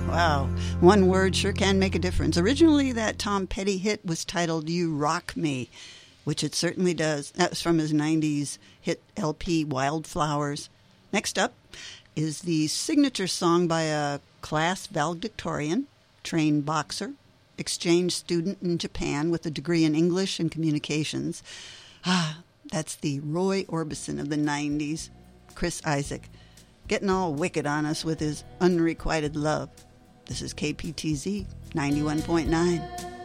Wow. One word sure can make a difference. Originally, that Tom Petty hit was titled You Rock Me, which it certainly does. That was from his 90s hit LP, Wildflowers. Next up is the signature song by a class valedictorian, trained boxer, exchange student in Japan with a degree in English and communications. That's the Roy Orbison of the 90s, Chris Isaak, getting all wicked on us with his Unrequited Love. This is KPTZ 91.9.